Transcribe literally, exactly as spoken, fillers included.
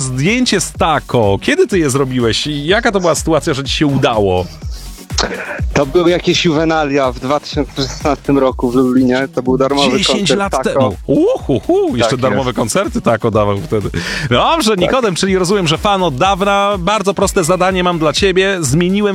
zdjęcie z Taco. Kiedy ty je zrobiłeś? I jaka to była sytuacja, że ci się udało? To były jakieś juwenalia w dwa tysiące szesnastym roku w Lublinie. To był darmowy dziesięć koncert lat Taco. temu. Uhuhu, jeszcze Tak darmowe jest. koncerty Taco dawał wtedy. Dobrze, Nikodem, czyli rozumiem, że fan od dawna. Bardzo proste zadanie mam dla ciebie. Zmieniłem